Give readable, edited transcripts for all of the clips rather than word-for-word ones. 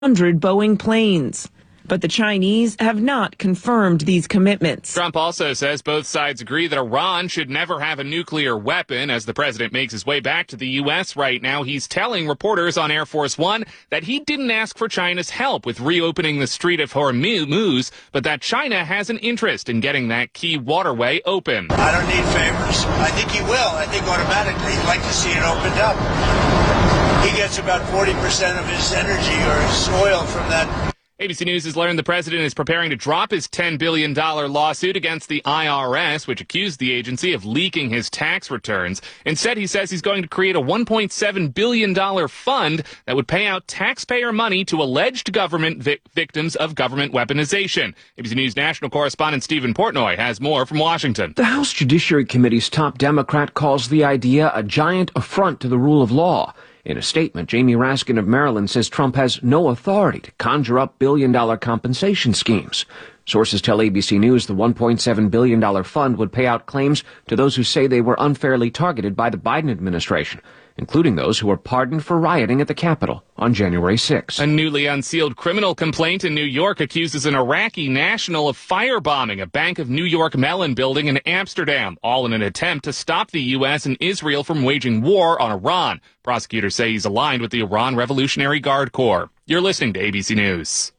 100 Boeing planes. But the Chinese have not confirmed these commitments. Trump also says both sides agree that Iran should never have a nuclear weapon. As the president makes his way back to the U.S. right now, he's telling reporters on Air Force One that he didn't ask for China's help with reopening the Strait of Hormuz, but that China has an interest in getting that key waterway open. I don't need favors. I think he will. I think automatically he'd like to see it opened up. He gets about 40% of his energy or his oil from that. ABC News has learned the president is preparing to drop his $10 billion lawsuit against the IRS, which accused the agency of leaking his tax returns. Instead, he says he's going to create a $1.7 billion fund that would pay out taxpayer money to alleged government victims of government weaponization. ABC News national correspondent Stephen Portnoy has more from Washington. The House Judiciary Committee's top Democrat calls the idea a giant affront to the rule of law. In a statement, Jamie Raskin of Maryland says Trump has no authority to conjure up billion-dollar compensation schemes. Sources tell ABC News the $1.7 billion fund would pay out claims to those who say they were unfairly targeted by the Biden administration, including those who were pardoned for rioting at the Capitol on January 6. A newly unsealed criminal complaint in New York accuses an Iraqi national of firebombing a Bank of New York Mellon building in Amsterdam, all in an attempt to stop the U.S. and Israel from waging war on Iran. Prosecutors say he's aligned with the Iran Revolutionary Guard Corps. You're listening to ABC News.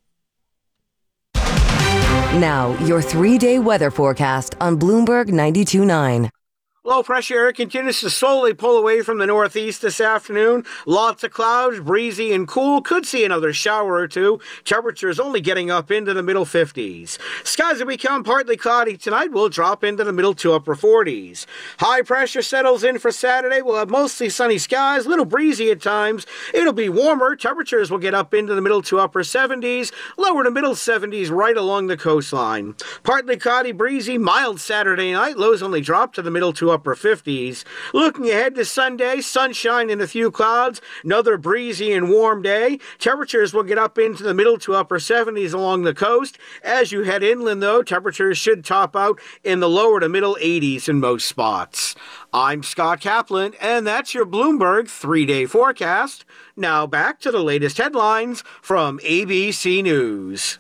Now, your 3-day weather forecast on Bloomberg 92.9. Low pressure air continues to slowly pull away from the northeast this afternoon. Lots of clouds, breezy and cool. Could see another shower or two. Temperatures only getting up into the middle 50s. Skies will become partly cloudy tonight. Will drop into the middle to upper 40s. High pressure settles in for Saturday. We'll have mostly sunny skies, a little breezy at times. It'll be warmer. Temperatures will get up into the middle to upper 70s, lower to middle 70s right along the coastline. Partly cloudy, breezy, mild Saturday night. Lows only drop to the middle to upper 50s. Looking ahead to Sunday, sunshine and a few clouds, another breezy and warm day. Temperatures will get up into the middle to upper 70s along the coast. As you head inland, though, temperatures should top out in the lower to middle 80s in most spots. I'm Scott Kaplan, and that's your Bloomberg 3-day forecast. Now back to the latest headlines from ABC News.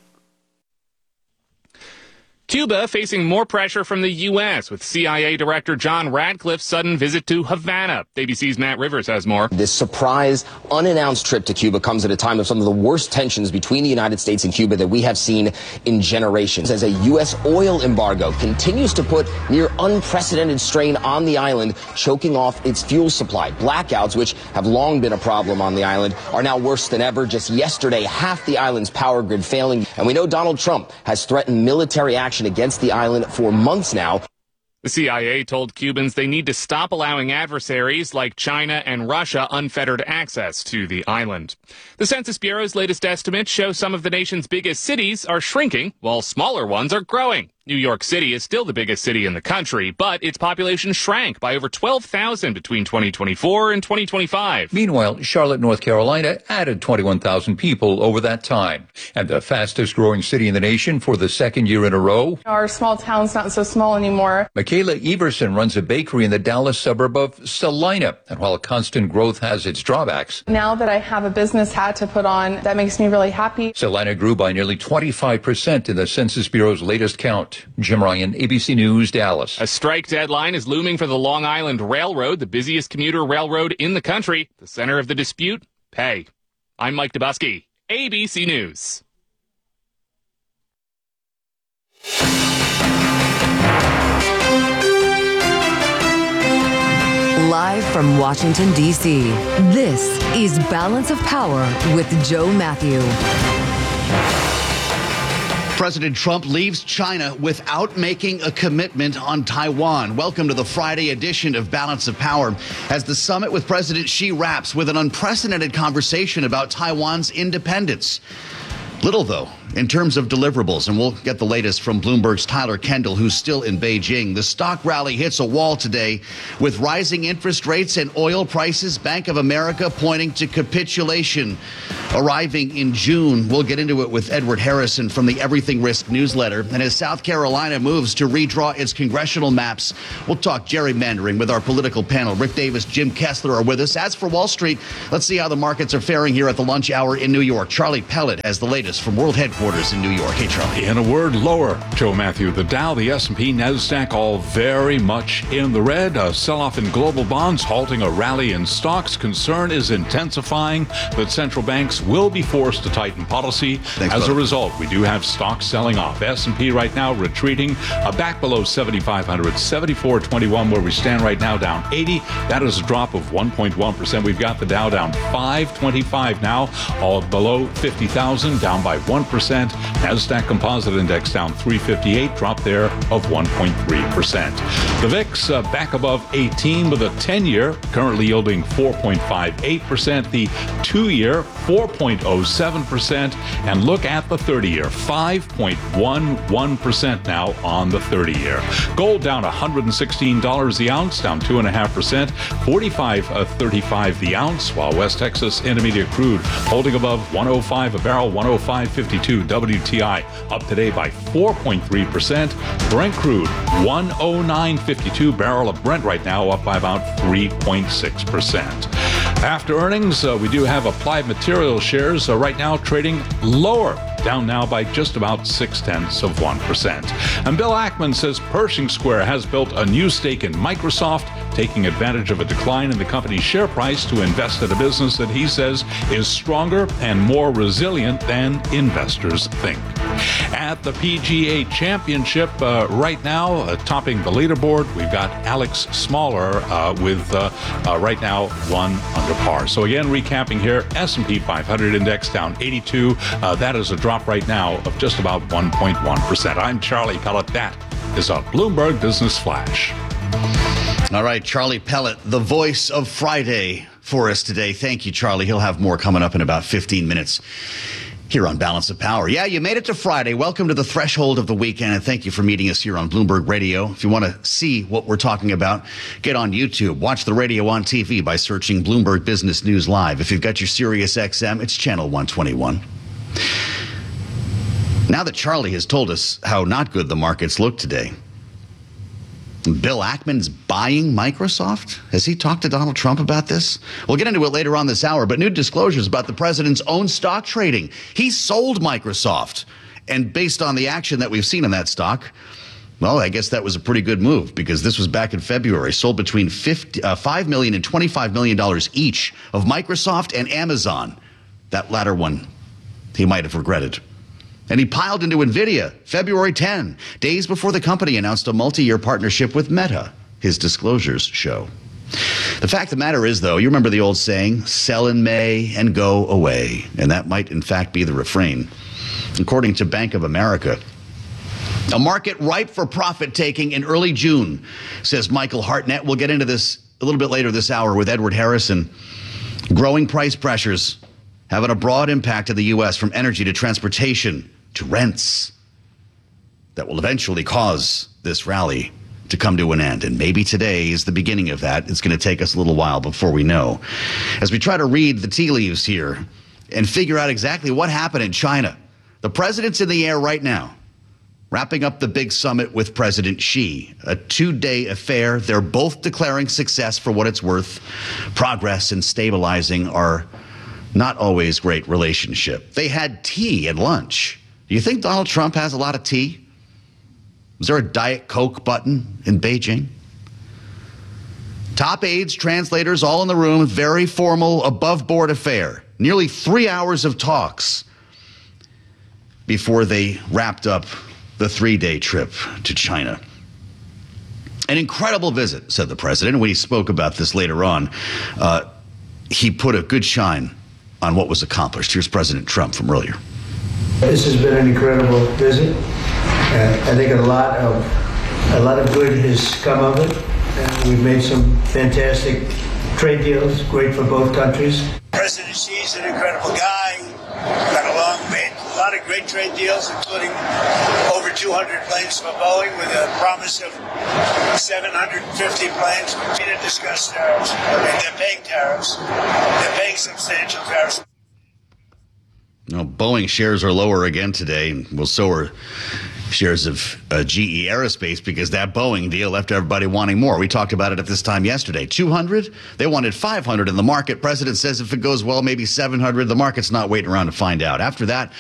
Cuba facing more pressure from the U.S. with CIA Director John Ratcliffe's sudden visit to Havana. ABC's Matt Rivers has more. This surprise, unannounced trip to Cuba comes at a time of some of the worst tensions between the United States and Cuba that we have seen in generations, as a U.S. oil embargo continues to put near unprecedented strain on the island, choking off its fuel supply. Blackouts, which have long been a problem on the island, are now worse than ever. Just yesterday, half the island's power grid failing, and we know Donald Trump has threatened military action against the island for months now. The CIA told Cubans they need to stop allowing adversaries like China and Russia unfettered access to the island. The Census Bureau's latest estimates show some of the nation's biggest cities are shrinking, while smaller ones are growing. New York City is still the biggest city in the country, but its population shrank by over 12,000 between 2024 and 2025. Meanwhile, Charlotte, North Carolina added 21,000 people over that time. And the fastest growing city in the nation for the second year in a row. Our small town's not so small anymore. Michaela Everson runs a bakery in the Dallas suburb of Salina. And while constant growth has its drawbacks, now that I have a business hat to put on, that makes me really happy. Salina grew by nearly 25% in the Census Bureau's latest count. Jim Ryan, ABC News, Dallas. A strike deadline is looming for the Long Island Railroad, the busiest commuter railroad in the country. The center of the dispute? Pay. I'm Mike Dubusky, ABC News. Live from Washington, D.C., this is Balance of Power with Joe Matthew. President Trump leaves China without making a commitment on Taiwan. Welcome to the Friday edition of Balance of Power. As the summit with President Xi wraps with an unprecedented conversation about Taiwan's independence. Little, though, in terms of deliverables, and we'll get the latest from Bloomberg's Tyler Kendall, who's still in Beijing. The stock rally hits a wall today with rising interest rates and oil prices. Bank of America pointing to capitulation arriving in June. We'll get into it with Edward Harrison from the Everything Risk newsletter. And as South Carolina moves to redraw its congressional maps, we'll talk gerrymandering with our political panel. Rick Davis, Jim Kessler are with us. As for Wall Street, let's see how the markets are faring here at the lunch hour in New York. Charlie Pellet has the latest from World Headquarters in New York. Hey, Charlie. In a word, lower, Joe Matthew. The Dow, the S&P, NASDAQ all very much in the red. A sell-off in global bonds halting a rally in stocks. Concern is intensifying that central banks will be forced to tighten policy. As a result, we do have stocks selling off. S&P right now retreating back below 7,500, 74.21 where we stand right now, down 80. That is a drop of 1.1%. We've got the Dow down 525 now, all below 50,000, down by 1%. NASDAQ Composite Index down 358, drop there of 1.3%. The VIX back above 18 with a 10-year currently yielding 4.58%. The 2-year 4.07%. And look at the 30-year, 5.11% now on the 30-year. Gold down $116 the ounce, down 2.5%. 45.35 the ounce, while West Texas Intermediate crude holding above 105 a barrel, 105.52. WTI up today by 4.3%. Brent crude 109.52. Barrel of Brent right now up by about 3.6%. After earnings, we do have Applied Materials shares right now trading lower, down now by just about 0.6%. And Bill Ackman says Pershing Square has built a new stake in Microsoft, taking advantage of a decline in the company's share price to invest in a business that he says is stronger and more resilient than investors think. At the PGA Championship right now, topping the leaderboard, we've got Alex Smaller with right now 1 under par. So again, recapping here, S&P 500 index down 82. That is a drop right now of just about 1.1%. I'm Charlie Pellet. That is a Bloomberg Business Flash. All right, Charlie Pellet, the voice of Friday for us today. Thank you, Charlie. He'll have more coming up in about 15 minutes here on Balance of Power. Yeah, you made it to Friday. Welcome to the threshold of the weekend, and thank you for meeting us here on Bloomberg Radio. If you want to see what we're talking about, get on YouTube. Watch the radio on TV by searching Bloomberg Business News Live. If you've got your Sirius XM, it's channel 121. Now that Charlie has told us how not good the markets look today, Bill Ackman's buying Microsoft? Has he talked to Donald Trump about this? We'll get into it later on this hour, but new disclosures about the president's own stock trading. He sold Microsoft. And based on the action that we've seen in that stock, well, I guess that was a pretty good move because this was back in February. Sold between $5 million and $25 million each of Microsoft and Amazon. That latter one he might have regretted. And he piled into NVIDIA February 10, days before the company announced a multi-year partnership with Meta, his disclosures show. The fact of the matter is, though, you remember the old saying, sell in May and go away. And that might, in fact, be the refrain. According to Bank of America, a market ripe for profit-taking in early June, says Michael Hartnett. We'll get into this a little bit later this hour with Edward Harrison. Growing price pressures having a broad impact in the U.S. from energy to transportation to rents that will eventually cause this rally to come to an end. And maybe today is the beginning of that. It's going to take us a little while before we know. As we try to read the tea leaves here and figure out exactly what happened in China, the president's in the air right now, wrapping up the big summit with President Xi, a 2-day affair. They're both declaring success for what it's worth. Progress and stabilizing our not always great relationship. They had tea at lunch. Do you think Donald Trump has a lot of tea? Was there a Diet Coke button in Beijing? Top aides, translators, all in the room. Very formal, above-board affair. Nearly 3 hours of talks before they wrapped up the 3-day trip to China. An incredible visit, said the president. When he spoke about this later on, he put a good shine on what was accomplished. Here's President Trump from earlier. This has been an incredible visit. I think a lot of good has come of it. We've made some fantastic trade deals, great for both countries. President Xi's an incredible guy. Got along, made a lot of great trade deals, including over 200 planes from Boeing with a promise of 750 planes. We didn't discuss tariffs. They're paying tariffs. They're paying substantial tariffs. No, Boeing shares are lower again today. Well, so are shares of GE Aerospace, because that Boeing deal left everybody wanting more. We talked about it at this time yesterday. 200, they wanted 500 in the market. President says if it goes well, maybe 700. The market's not waiting around to find out. After that,